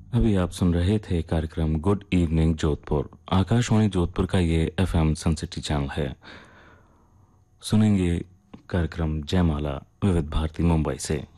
अभी आप सुन रहे थे कार्यक्रम गुड इवनिंग जोधपुर। आकाशवाणी जोधपुर का ये एफएम सनसिटी चैनल है। सुनेंगे कार्यक्रम जयमाला विविध भारती मुंबई से।